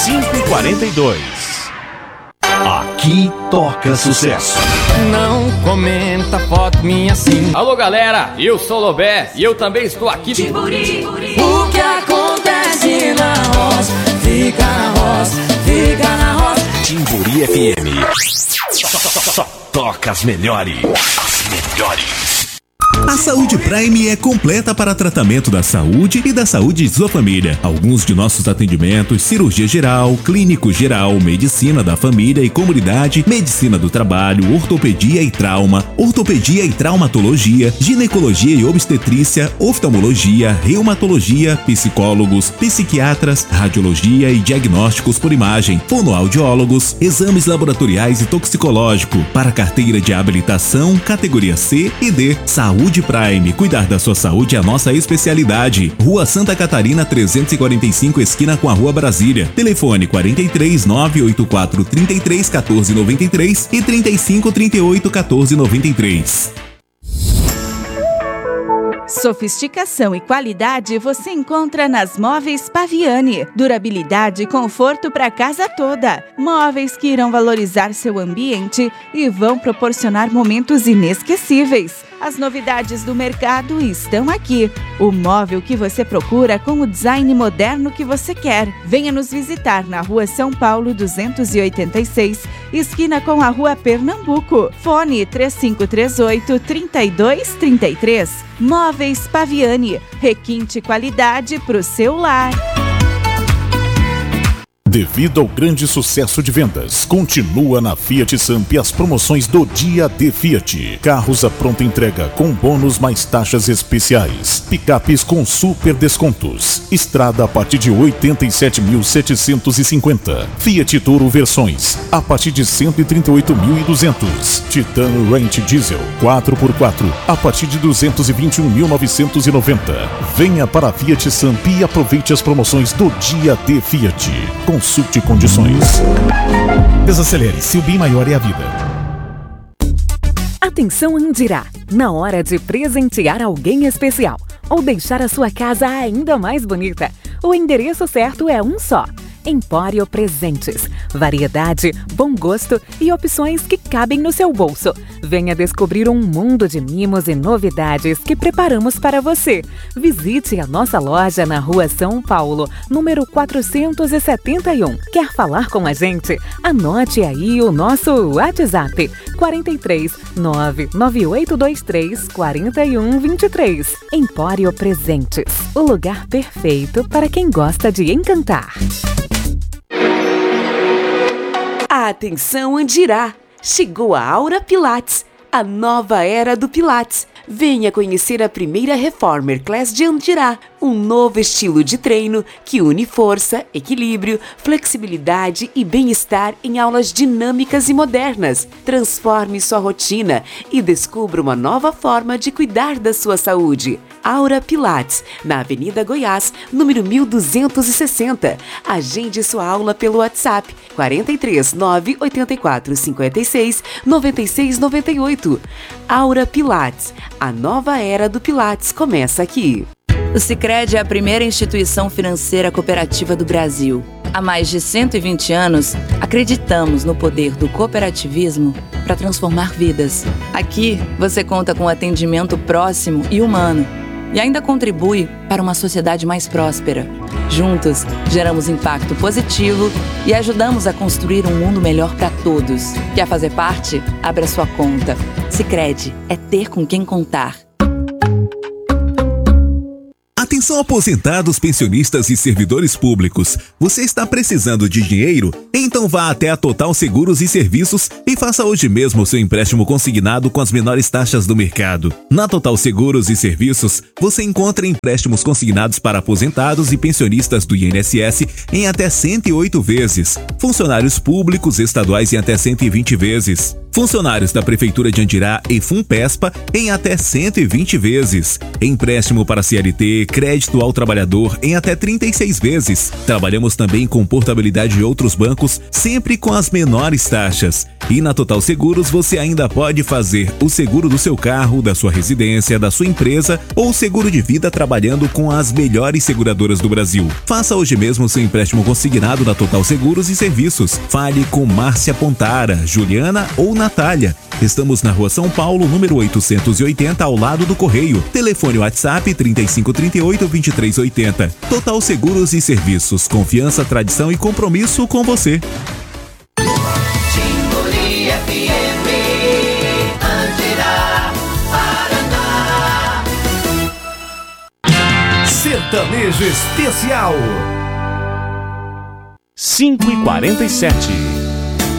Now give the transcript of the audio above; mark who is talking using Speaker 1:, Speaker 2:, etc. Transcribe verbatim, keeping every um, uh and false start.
Speaker 1: cinco e quarenta e dois. Aqui toca sucesso.
Speaker 2: Não comenta foto minha assim. Alô galera, eu sou o Lobé e eu também estou aqui.
Speaker 3: Timburi. O que acontece na roça, fica na roça, fica na roça.
Speaker 1: Timburi F M. Só, só, só toca as melhores. As melhores.
Speaker 4: A Saúde Prime é completa para tratamento da saúde e da saúde de sua família. Alguns de nossos atendimentos: cirurgia geral, clínico geral, medicina da família e comunidade, medicina do trabalho, ortopedia e trauma, ortopedia e traumatologia, ginecologia e obstetrícia, oftalmologia, reumatologia, psicólogos, psiquiatras, radiologia e diagnósticos por imagem, fonoaudiólogos, exames laboratoriais e toxicológico. Para carteira de habilitação, categoria C e D. Saúde Prime. Cuidar da sua saúde é a nossa especialidade. Rua Santa Catarina trezentos e quarenta e cinco, esquina com a Rua Brasília. Telefone quarenta e três, nove oito quatro, trinta e três, quatorze, noventa e três e trinta e cinco, trinta e oito, quatorze, noventa e três.
Speaker 5: Sofisticação e qualidade você encontra nas Móveis Paviani. Durabilidade e conforto para a casa toda. Móveis que irão valorizar seu ambiente e vão proporcionar momentos inesquecíveis. As novidades do mercado estão aqui. O móvel que você procura com o design moderno que você quer. Venha nos visitar na Rua São Paulo duzentos e oitenta e seis, esquina com a Rua Pernambuco. Fone três cinco três oito, três dois três três. Móveis Paviani. Requinte qualidade para o seu lar.
Speaker 6: Devido ao grande sucesso de vendas, continua na Fiat Samp as promoções do Dia D Fiat. Carros à pronta entrega com bônus mais taxas especiais. Picapes com super descontos. Estrada a partir de oitenta e sete mil setecentos e cinquenta. Fiat Toro versões a partir de cento e trinta e oito mil e duzentos. Titano Range Diesel quatro por quatro a partir de duzentos e vinte e um mil novecentos e noventa. Venha para a Fiat Samp e aproveite as promoções do Dia D Fiat. Consulte condições. Desacelere, se o bem maior é a vida.
Speaker 7: Atenção Andirá, na hora de presentear alguém especial ou deixar a sua casa ainda mais bonita, o endereço certo é um só. Empório Presentes. Variedade, bom gosto e opções que cabem no seu bolso. Venha descobrir um mundo de mimos e novidades que preparamos para você. Visite a nossa loja na Rua São Paulo, número quatrocentos e setenta e um. Quer falar com a gente? Anote aí o nosso WhatsApp: quarenta e três, nove nove oito dois três, quarenta e um, vinte e três. Empório Presentes, o lugar perfeito para quem gosta de encantar.
Speaker 8: Atenção Andirá! Chegou a Aura Pilates, a nova era do Pilates. Venha conhecer a primeira Reformer Class de Andirá, um novo estilo de treino que une força, equilíbrio, flexibilidade e bem-estar em aulas dinâmicas e modernas. Transforme sua rotina e descubra uma nova forma de cuidar da sua saúde. Aura Pilates, na Avenida Goiás, número mil duzentos e sessenta. Agende sua aula pelo WhatsApp quarenta e três, nove oito quatro, cinquenta e seis, noventa e seis, noventa e oito. Aura Pilates, a nova era do Pilates começa aqui.
Speaker 9: O Sicredi é a primeira instituição financeira cooperativa do Brasil. Há mais de cento e vinte anos, acreditamos no poder do cooperativismo para transformar vidas. Aqui, você conta com atendimento próximo e humano e ainda contribui para uma sociedade mais próspera. Juntos, geramos impacto positivo e ajudamos a construir um mundo melhor para todos. Quer fazer parte? Abra sua conta. Sicredi é ter com quem contar.
Speaker 4: Atenção aposentados, pensionistas e servidores públicos. Você está precisando de dinheiro? Então vá até a Total Seguros e Serviços e faça hoje mesmo o seu empréstimo consignado com as menores taxas do mercado. Na Total Seguros e Serviços, você encontra empréstimos consignados para aposentados e pensionistas do I N S S em até cento e oito vezes. Funcionários públicos estaduais em até cento e vinte vezes. Funcionários da Prefeitura de Andirá e Funpespa em até cento e vinte vezes. Empréstimo para C L T, crédito ao trabalhador em até trinta e seis vezes. Trabalhamos também com portabilidade de outros bancos, sempre com as menores taxas. E na Total Seguros você ainda pode fazer o seguro do seu carro, da sua residência, da sua empresa ou seguro de vida trabalhando com as melhores seguradoras do Brasil. Faça hoje mesmo seu empréstimo consignado na Total Seguros e Serviços. Fale com Márcia Pontara, Juliana ou Natália. Estamos na Rua São Paulo, número oitocentos e oitenta, ao lado do Correio. Telefone WhatsApp trinta e cinco, trinta e oito, vinte e três oitenta. Total Seguros e Serviços. Confiança, tradição e compromisso com você.
Speaker 3: Timburi F M, Andirá, Paraná.
Speaker 1: Sertanejo Especial. cinco e quarenta e sete.